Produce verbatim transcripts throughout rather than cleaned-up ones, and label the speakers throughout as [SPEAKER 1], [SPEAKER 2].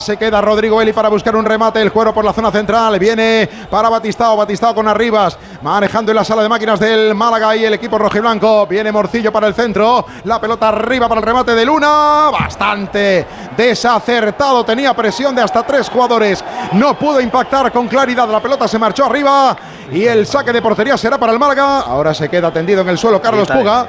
[SPEAKER 1] Se queda Rodrigo Eli para buscar un remate, el cuero por la zona central, viene para Batistao, Batistao con Arribas, manejando en la sala de máquinas del Málaga y el equipo rojiblanco, viene Morcillo para el centro, la pelota arriba para el remate de Luna, bastante desacertado, tenía presión de hasta tres jugadores, no pudo impactar con claridad, la pelota se marchó arriba y el saque de portería será para el Málaga. Ahora se queda tendido en el suelo Carlos Puga.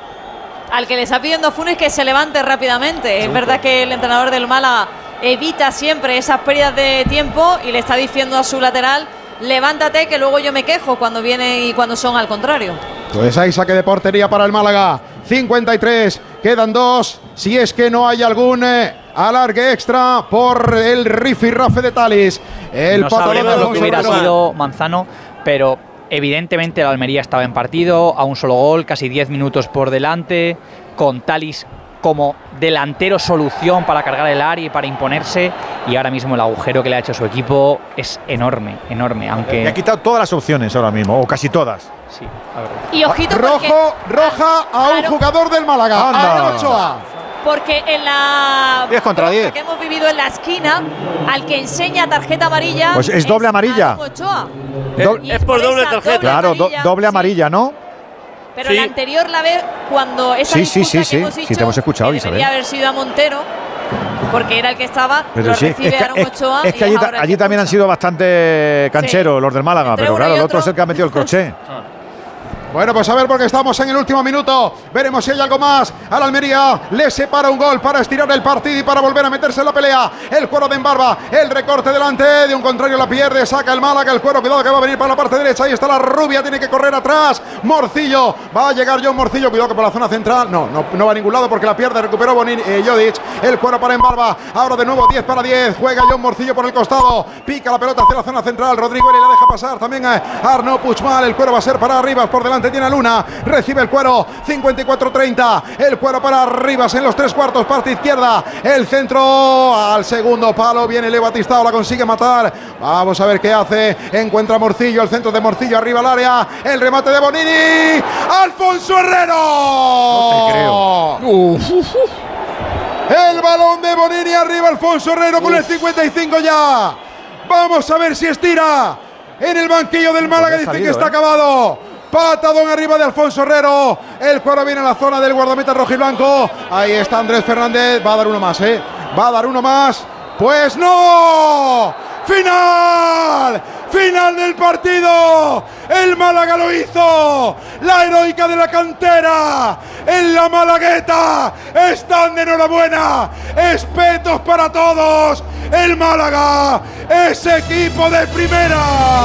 [SPEAKER 2] Al que le está pidiendo Funes que se levante rápidamente, es verdad que el entrenador del Málaga evita siempre esas pérdidas de tiempo y le está diciendo a su lateral: levántate que luego yo me quejo cuando vienen y cuando son al contrario.
[SPEAKER 1] Pues hay saque de portería para el Málaga, cincuenta y tres, quedan dos, si es que no hay algún eh, alargue extra por el rifirrafe de Talis. El
[SPEAKER 3] no sabemos lo que hubiera sido Manzano, pero evidentemente el Almería estaba en partido, a un solo gol, casi diez minutos por delante, con Talis como delantero solución para cargar el área y para imponerse, y ahora mismo el agujero que le ha hecho su equipo es enorme, enorme, aunque...
[SPEAKER 4] Le ha quitado todas las opciones ahora mismo, o casi todas.
[SPEAKER 3] Sí, a ver.
[SPEAKER 2] Y ojito
[SPEAKER 1] Rojo,
[SPEAKER 2] porque,
[SPEAKER 1] roja a
[SPEAKER 2] claro,
[SPEAKER 1] un jugador del Málaga, a Ochoa.
[SPEAKER 2] Porque en la
[SPEAKER 4] diez contra diez
[SPEAKER 2] que hemos vivido en la esquina, al que enseña tarjeta amarilla,
[SPEAKER 4] pues es doble amarilla.
[SPEAKER 2] Ochoa.
[SPEAKER 5] Es, es por doble tarjeta.
[SPEAKER 4] Claro, do, doble amarilla,
[SPEAKER 2] sí.
[SPEAKER 4] ¿no?
[SPEAKER 2] Pero
[SPEAKER 5] sí.
[SPEAKER 2] la anterior la ve cuando esa
[SPEAKER 4] sí, sí, sí,
[SPEAKER 2] que
[SPEAKER 4] sí,
[SPEAKER 2] hemos
[SPEAKER 4] sí,
[SPEAKER 2] dicho,
[SPEAKER 4] te hemos escuchado,
[SPEAKER 2] que
[SPEAKER 4] Isabel.
[SPEAKER 2] debería haber sido a Montero, porque era el que estaba,
[SPEAKER 4] pero
[SPEAKER 2] lo
[SPEAKER 4] sí,
[SPEAKER 2] recibe
[SPEAKER 4] es que,
[SPEAKER 2] Aaron
[SPEAKER 4] es,
[SPEAKER 2] Ochoa.
[SPEAKER 4] es que
[SPEAKER 2] y
[SPEAKER 4] allí,
[SPEAKER 2] es ahora
[SPEAKER 4] allí
[SPEAKER 2] el que
[SPEAKER 4] también han sido bastante cancheros sí. los del Málaga,
[SPEAKER 2] Entre
[SPEAKER 4] pero claro, el otro
[SPEAKER 2] otro
[SPEAKER 4] es el que ha metido el crochet.
[SPEAKER 1] Bueno, pues a ver, porque estamos en el último minuto. Veremos si hay algo más. Al Almería le separa un gol para estirar el partido y para volver a meterse en la pelea. El cuero de Embarba, el recorte delante, de un contrario la pierde, saca el Málaga, el cuero, cuidado que va a venir para la parte derecha. Ahí está la rubia, tiene que correr atrás. Morcillo, va a llegar John Morcillo, cuidado que por la zona central. No, no, no va a ningún lado porque la pierde, recuperó Bonini, eh, Jodic. El cuero para Embarba, ahora de nuevo diez para diez. Juega John Morcillo por el costado, pica la pelota hacia la zona central. Rodrigo Eli la deja pasar también a Arnaud Puigmal. El cuero va a ser para Arribas, por delante tiene a Luna. Recibe el cuero, cincuenta y cuatro treinta. El cuero para Arribas en los tres cuartos, parte izquierda. El centro al segundo palo. Viene Leo Batistao, la consigue matar. Vamos a ver qué hace. Encuentra Morcillo, el centro de Morcillo arriba al área. El remate de Bonini. ¡Alfonso Herrero!
[SPEAKER 4] No te creo.
[SPEAKER 1] Uf. El balón de Bonini arriba, Alfonso Herrero con el cincuenta y cinco ya. Vamos a ver si estira. En el banquillo del Málaga dicen que está ¿eh? acabado. Patadón arriba de Alfonso Herrero. El cuero viene a la zona del guardameta rojiblanco. Ahí está Andrés Fernández. Va a dar uno más, ¿eh? Va a dar uno más. Pues no. ¡Final! ¡Final del partido! ¡El Málaga lo hizo! ¡La heroica de la cantera! ¡En la Malagueta! ¡Están de enhorabuena! ¡Espetos para todos! ¡El Málaga es equipo de primera!